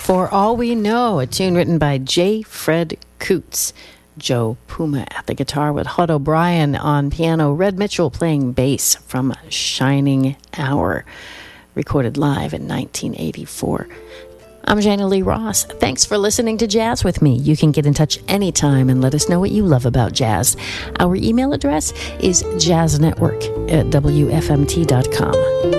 For All We Know, a tune written by J. Fred Coots. Joe Puma at the guitar with Hud O'Brien on piano. Red Mitchell playing bass from Shining Hour, recorded live in 1984. I'm Jana Lee Ross. Thanks for listening to Jazz with me. You can get in touch anytime and let us know what you love about jazz. Our email address is jazznetwork@wfmt.com.